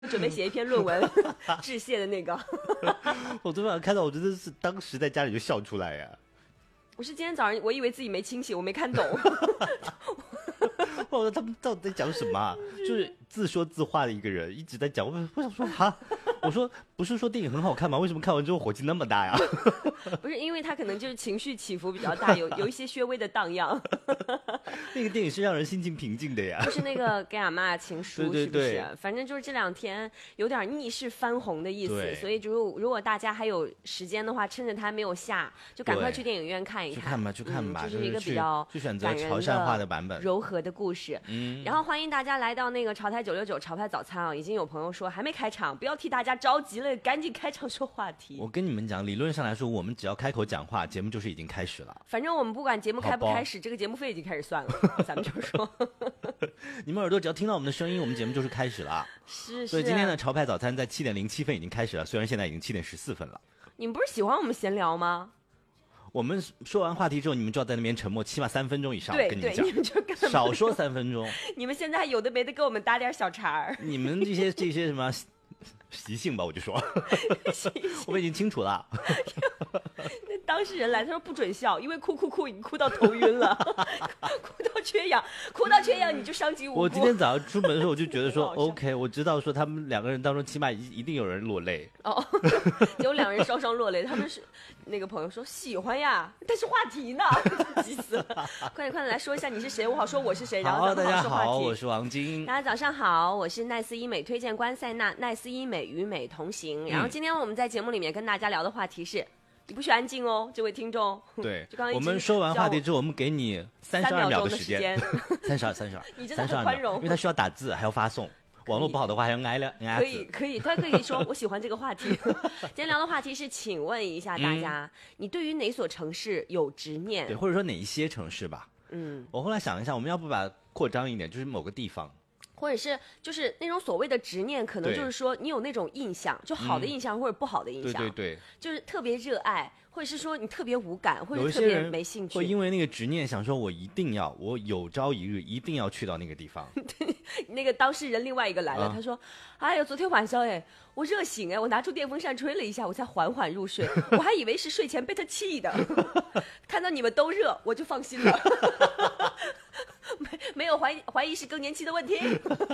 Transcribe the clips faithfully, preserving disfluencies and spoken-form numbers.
准备写一篇论文致谢的那个。 我昨晚看到，我真的是当时在家里就笑出来呀。 我是今天早上，我以为自己没清醒，我没看懂。 我说他们到底在讲什么、啊？就是自说自话的一个人一直在讲。我我想说哈，我说不是说电影很好看吗？为什么看完之后火气那么大呀？ 不是，因为他可能就是情绪起伏比较大，有有一些稍微的荡漾。 那个电影是让人心情平静的呀。 就是那个给俺妈的情书， 对对对， 是不是？反正就是这两天有点逆势翻红的意思，所以如如果大家还有时间的话，趁着它没有下，就赶快去电影院看一看。 去看吧，去看吧， 嗯、就是一个比较去选择潮汕话的版本， 柔和的故事。 嗯， 然后欢迎大家来到那个潮台九六九潮派早餐啊！已经有朋友说还没开场，不要替大家着急了，赶紧开场说话题。 我跟你们讲，理论上来说，我们只要开口讲话，节目就是已经开始了。 反正我们不管节目开不开始，这个节目费已经开始算了，咱们就说。 你们耳朵只要听到我们的声音，我们节目就是开始了。 是是。 所以今天的潮派早餐在七点零七分已经开始了，虽然现在已经七点十四分了。 你们不是喜欢我们闲聊吗？ 我们说完话题之后，你们就要在那边沉默，起码三分钟以上。 对跟你们讲， 你们就少说三分钟。 你们现在有的没的给我们搭点小茬儿。 你们这些这些什么习性吧，我就说，我们已经清楚了。 那当事人来，他说不准笑，因为哭哭哭已经哭到头晕了，哭到缺氧，哭到缺氧你就伤及无辜。 我今天早上出门的时候，我就觉得说，OK， 我知道说他们两个人当中起码一一定有人落泪。 哦，结果两人双双落泪。他们是那个朋友说喜欢呀，但是话题呢，急死了。快点快点来说一下你是谁，我好说我是谁，然后咱们好说话题。 大家好，我是王晶。 大家早上好，我是奈斯医美推荐官塞娜，奈斯医美与美同行。然后今天我们在节目里面跟大家聊的话题是。你不许安静哦，这位听众。 对， 就刚刚我们说完话题之后，我们给你三十二秒的时间，三十二，三十二， 你真的很宽容， 因为他需要打字，还要发送，网络不好的话还要挨了挨可以，可以，他可以说我喜欢这个话题。今天聊的话题是，请问一下大家，嗯、你对于哪所城市有执念？ 对，或者说哪一些城市吧。嗯，我后来想一下，我们要不把它扩张一点，就是某个地方。 或者是就是那种所谓的执念，可能就是说你有那种印象，就好的印象或者不好的印象， 对对对， 就是特别热爱，或者是说你特别无感，或者特别没兴趣。 会因为那个执念想说，我一定要，我有朝一日一定要去到那个地方。 那个当事人另外一个来了，啊、他说：“哎呀，昨天晚上哎，我热醒哎，我拿出电风扇吹了一下，我才缓缓入睡，我还以为是睡前被他气的。看到你们都热，我就放心了。”没没有怀疑怀疑是更年期的问题，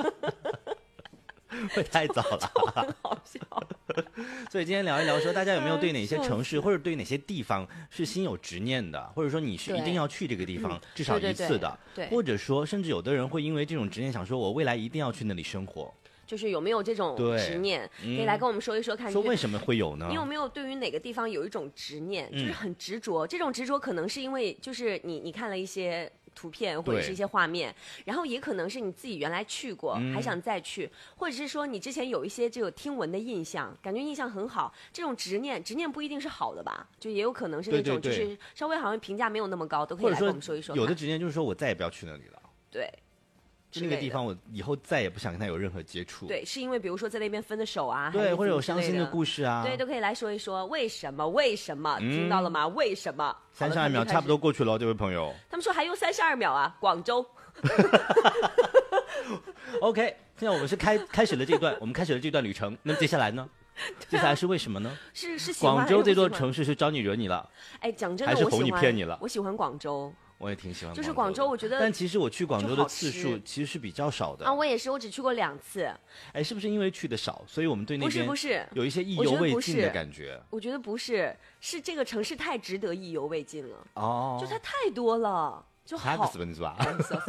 会太早了， 很好笑。 所以今天聊一聊，说大家有没有对哪些城市或者对哪些地方是心有执念的，或者说你是一定要去这个地方、嗯、至少一次的， 对对对对， 或者说甚至有的人会因为这种执念想说，我未来一定要去那里生活。 就是有没有这种执念，可以来跟我们说一说看。 说为什么会有呢？ 你有没有对于哪个地方有一种执念，就是很执着？嗯、这种执着可能是因为就是你你看了一些图片或者是一些画面，然后也可能是你自己原来去过，嗯、还想再去，或者是说你之前有一些这个听闻的印象，感觉印象很好。这种执念，执念不一定是好的吧？就也有可能是那种就是稍微好像评价没有那么高，都可以来跟我们说一说。 有的执念就是说我再也不要去那里了。 对。 就那个地方，我以后再也不想跟他有任何接触。 对，是因为比如说在那边分的手啊， 对，或者有伤心的故事啊， 对，都可以来说一说为什么？为什么？嗯、听到了吗？为什么？ 三十二秒差不多过去了，这位朋友。 他们说还用三十二秒啊，广州。 OK， 现在我们是开开始了这段，我们开始了这段旅程。那么接下来呢？接下来是为什么呢？ 是是广州这座城市是招你惹你了？ 哎，讲真的， 还是哄你骗你了？ 我喜欢广州。 我也挺喜欢广州， 就是广州，我觉得， 但其实我去广州的次数其实是比较少的啊。我也是，我只去过两次。 哎，是不是因为去的少，所以我们对那边不是不是有一些意犹未尽的感觉？ 我觉得不是，是这个城市太值得意犹未尽了。 哦， 就它太多了，就好。 是吧？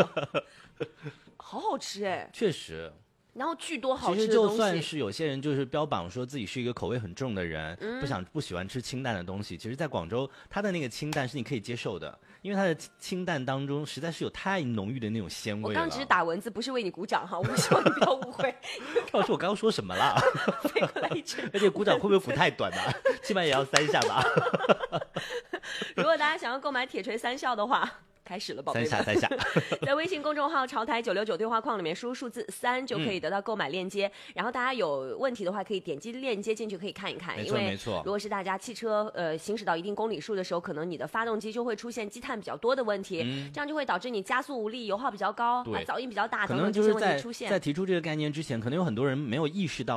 好好吃哎， 确实。 然后巨多好吃的东西。 其实就算是有些人就是标榜说自己是一个口味很重的人， 嗯、 不想不喜欢吃清淡的东西，其实在广州它的那个清淡是你可以接受的，因为它的清淡当中实在是有太浓郁的那种鲜味了。 我刚只是打蚊子，不是为你鼓掌哈，我希望你不要误会。 老师，我刚刚说什么了？ 飞过来一只。 而且鼓掌会不会鼓太短啊？起码也要三下吧。 如果大家想要购买铁锤三笑的话。 开始了，宝贝们。 三下三下。 在微信公众号潮台九六九对话框里面输入数字三就可以得到购买链接、嗯、然后大家有问题的话可以点击链接进去可以看一看，因为没错， 如果是大家汽车呃行驶到一定公里数的时候，可能你的发动机就会出现积碳比较多的问题、嗯、这样就会导致你加速无力，油耗比较高，对，噪音比较大， 可能就是在出现在提出这个概念之前，可能有很多人没有意识到